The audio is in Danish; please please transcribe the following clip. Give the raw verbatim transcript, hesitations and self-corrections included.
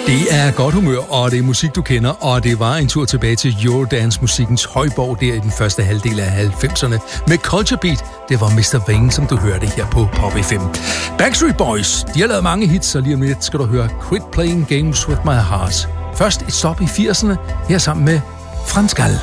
Det er godt humør, og det er musik, du kender, og det var en tur tilbage til Eurodance-musikkens højborg der i den første halvdel af halvfemserne. Med Culture Beat, det var mister Vane, som du hørte her på Pop F M. Backstreet Boys, de har lavet mange hits, og lige om lidt skal du høre Quit Playing Games With My Heart. Først et stop i firserne, her sammen med Franz Gall.